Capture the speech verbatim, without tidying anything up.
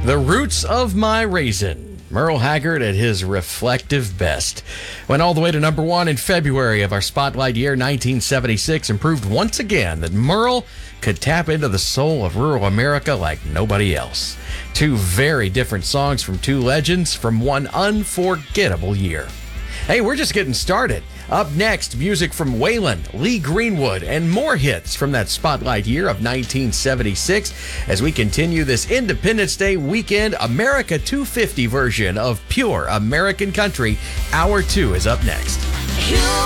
The Roots of My Raisin. Merle Haggard at his reflective best. Went all the way to number one in February of our Spotlight year, nineteen seventy-six, and proved once again that Merle could tap into the soul of rural America like nobody else. Two very different songs from two legends from one unforgettable year. Hey, we're just getting started. Up next, music from Waylon, Lee Greenwood, and more hits from that Spotlight year of nineteen seventy-six as we continue this Independence Day weekend America two fifty version of Pure American Country. Hour two is up next.